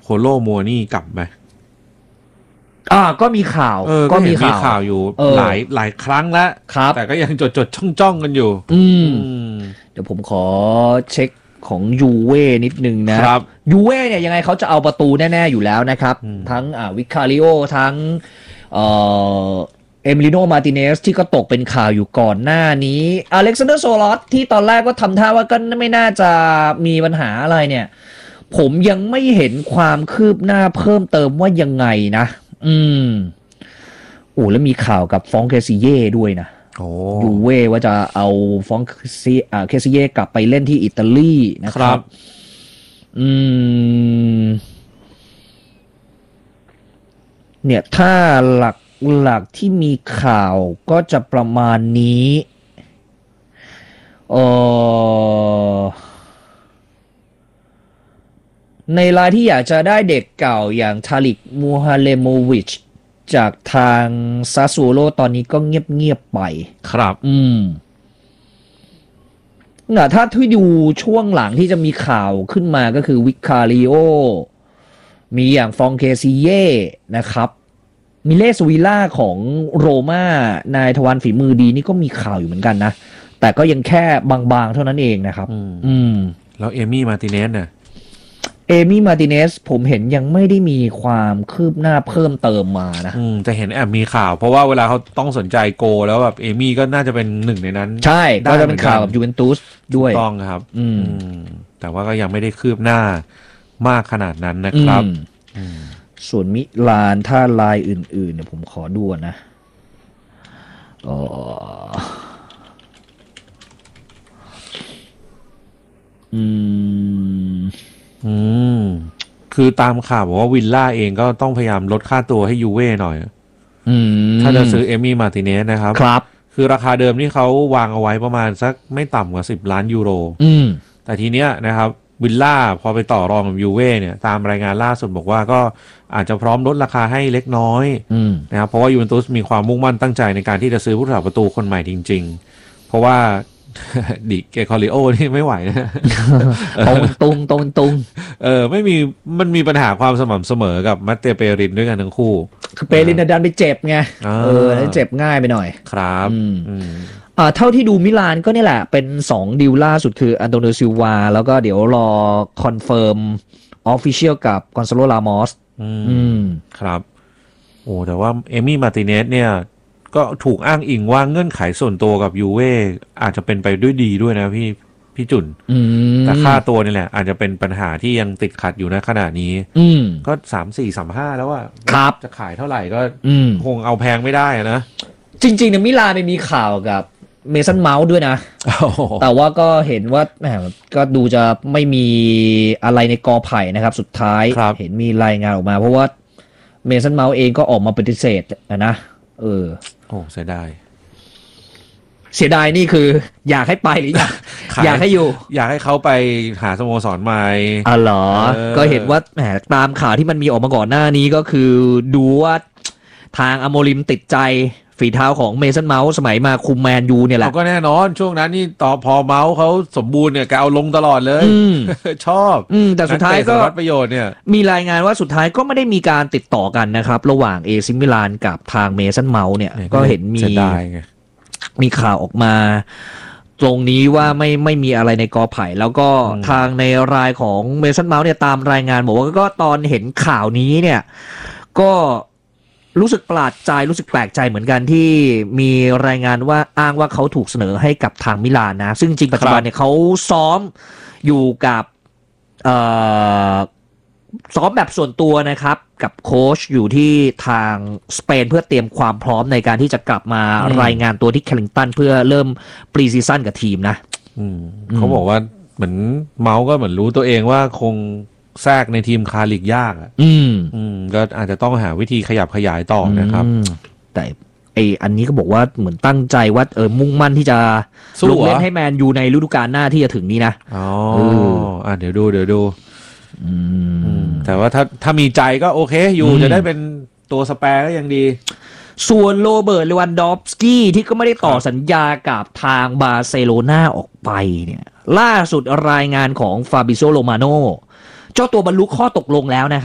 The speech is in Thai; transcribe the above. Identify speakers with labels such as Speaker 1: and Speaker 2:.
Speaker 1: โลมัวนี่กลับไหม
Speaker 2: ก็มีข่าว
Speaker 1: ก็มีข่าวอยู่หลายครั้งแล้วแต่ก็ยังจดจ้องกันอยู่
Speaker 2: เดี๋ยวผมขอเช็คของยูเว่นิดนึงนะยูเว่เนี่ยยังไงเขาจะเอาประตูแน่ๆอยู่แล้วนะครับทั้งวิคาริโอทั้งเอมิลิโนมาร์ติเนสที่ก็ตกเป็นข่าวอยู่ก่อนหน้านี้อเล็กซานเดอร์โซลอสที่ตอนแรกก็ทำท่าว่าก็ไม่น่าจะมีปัญหาอะไรเนี่ยผมยังไม่เห็นความคืบหน้าเพิ่มเติมว่ายังไงนะแล้วมีข่าวกับฟองเคซิเย่ด้วยนะยูเว่ว่าจะเอาฟองเคซิเย่กลับไปเล่นที่อิตาลีนะครับเนี่ยถ้าหลักที่มีข่าวก็จะประมาณนี้ในรายที่อยากจะได้เด็กเก่าอย่างทาลิกมูฮาเลโมวิชจากทางซาซูโลตอนนี้ก็เงียบไป
Speaker 1: ครับ
Speaker 2: ถ้าที่ดูช่วงหลังที่จะมีข่าวขึ้นมาก็คือวิคาริโอมีอย่างฟองเคซิเย่นะครับมิเลสวิล่าของโรม่านายทวารฝีมือดีนี่ก็มีข่าวอยู่เหมือนกันนะแต่ก็ยังแค่บางๆเท่านั้นเองนะครับ
Speaker 1: แล้วเอมี่มาร์ติเนสเนี่ย
Speaker 2: เอมี่มาร์ติเนสผมเห็นยังไม่ได้มีความคืบหน้าเพิ่มเติมมานะ
Speaker 1: แต่เห็นแอบมีข่าวเพราะว่าเวลาเขาต้องสนใจโกแล้วแบบเอมี่ก็น่าจะเป็นหนึ่งในนั้น
Speaker 2: ใช่ก็จะเป็นข่าวกับยูเวนตุสด้วย
Speaker 1: ต้องครับแต่ว่าก็ยังไม่ได้คืบหน้ามากขนาดนั้นนะครับ
Speaker 2: ส่วนมิลานถ้าลายอื่นๆเนี่ยผมขอดูนะ
Speaker 1: คือตามข่าวบอกว่าวิลล่าเองก็ต้องพยายามลดค่าตัวให้ยูเว่หน่อยถ้าจะซื้อเอมี่มาร์ติเนสนะครับคือราคาเดิมที่เขาวางเอาไว้ประมาณสักไม่ต่ำกว่า10 ล้านยูโรแต่ทีเนี้ยนะครับวิลล่าพอไปต่อรองกับยูเว่เนี่ยตามรายงานล่าสุดบอกว่าก็อาจจะพร้อมลดราคาให้เล็กน้อยนะครับเพราะว่ายูเวนตุสมีความมุ่งมั่นตั้งใจในการที่จะซื้อผู้รักษาประตูคนใหม่จริงๆเพราะว่าดิเกคอริโอนี่ไม่ไหวนะ
Speaker 2: ตุง
Speaker 1: ไม่มีมันมีปัญหาความสม่ำเสมอกับมัตเตเปรินด้วยกันทั้งคู่
Speaker 2: คือเปรินดันไปเจ็บไงแล้วเจ็บง่ายไปหน่อย
Speaker 1: ครับ
Speaker 2: เท่าที่ดูมิลานก็นี่แหละเป็น2ดีลล่าสุดคืออันโตนิโอซิลวาแล้วก็เดี๋ยวรอคอนเฟิร์มออฟฟิเชียลกับกอนซาโลรามอส
Speaker 1: ครับแต่ว่าเอมี่มาร์ติเนสเนี่ยก็ถูกอ้างอิงว่าเงื่อนไขส่วนตัวกับยูเว่อาจจะเป็นไปด้วยดีด้วยนะพี่จุนแต่ค่าตัวนี่แหละอาจจะเป็นปัญหาที่ยังติดขัดอยู่ในขณะนี้ก็3-4-3-5แล้วว่าจะขายเท่าไหร่ก็คงเอาแพงไม่ได้นะ
Speaker 2: จริงๆเนี่ยมิลานมีข่าวกับเมสันเมาส์ด้วยนะแต่ว่าก็เห็นว่าก็ดูจะไม่มีอะไรในกอไผ่นะครับสุดท้ายเห็นมีรายงานออกมาเพราะว่าเมสันเมาส์เองก็ออกมาปฏิเสธนะ
Speaker 1: เสียด
Speaker 2: ายนี่คืออยากให้ไปหรืออยากให้อยู่
Speaker 1: อยากให้เขาไปหาสโมสรใหม่
Speaker 2: เหรอก็เห็นว่าตามข่าวที่มันมีออกมาก่อนหน้านี้ก็คือดูว่าทางอโมริมติดใจฝีเท้าของเมสันเมาส์สมัยมาคุมแมนยูเนี่ยแหละ
Speaker 1: ก็แน่นอนช่วงนั้นนี่ต่อพอเมาส์เขาสมบูรณ์เนี่ยแกเอาลงตลอดเลยชอบ
Speaker 2: แต่สุดท้ายก็
Speaker 1: ประโยชน์เนี่ย
Speaker 2: มีรายงานว่าสุดท้ายก็ไม่ได้มีการติดต่อกันนะครับระหว่างเอซิมิลานกับทางเมสันเมาส์เนี่ยก็เห็นมีข่าวออกมาตรงนี้ว่าไม่มีอะไรในกอไผ่แล้วก็ทางในรายของเมสันเมาส์เนี่ยตามรายงานบอกว่าก็ตอนเห็นข่าวนี้เนี่ยก็รู้สึกประหลาดใจรู้สึกแปลกใจเหมือนกันที่มีรายงานว่าอ้างว่าเขาถูกเสนอให้กับทางมิลานนะซึ่งจริงปัจจุบันเนี่ยเขาซ้อมอยู่กับซ้อมแบบส่วนตัวนะครับกับโค้ชอยู่ที่ทางสเปนเพื่อเตรียมความพร้อมในการที่จะกลับมารายงานตัวที่แคลิงตันเพื่อเริ่มปรีซีซั่นกับทีมนะ
Speaker 1: เขาบอกว่าเหมือนเมาส์ก็เหมือนรู้ตัวเองว่าคงแทรกในทีมคาลิกยากก็อาจจะต้องหาวิธีขยับขยายต่อนะครับ
Speaker 2: แต่อันนี้ก็บอกว่าเหมือนตั้งใจว่ามุ่งมั่นที่จะลงเล่นให้แมนยูในฤดูกาลหน้าที่จะถึงนี้นะ
Speaker 1: เดี๋ยวดูแต่ว่าถ้ามีใจก็โอเคอยู่จะได้เป็นตัวสแปร์ก็ยังดี
Speaker 2: ส่วนโรเบิร์ตเลวันดอฟสกี้ที่ก็ไม่ได้ต่อสัญญากับทางบาร์เซโลนาออกไปเนี่ยล่าสุดรายงานของฟาบิโซโรมาโนเจ้าตัวบรรลุข้อตกลงแล้วนะครับ